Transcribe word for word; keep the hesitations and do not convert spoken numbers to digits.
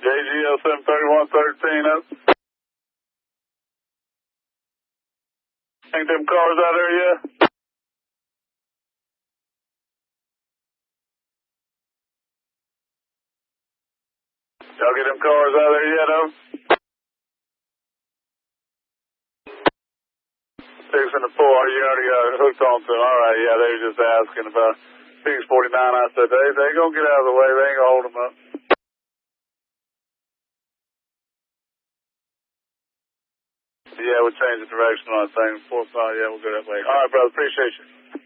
G L seven thirty-one thirteen up. Think them cars out there yet? Y'all get them cars out there yet, huh? Six and the four, you already got hooked on to them. All right, yeah, they were just asking about six forty-nine. I said, they, they gonna get out of the way. They ain't gonna hold them up. Yeah, we'll change the direction on that thing. Four, five, yeah, we'll go that way. All right, brother, appreciate you.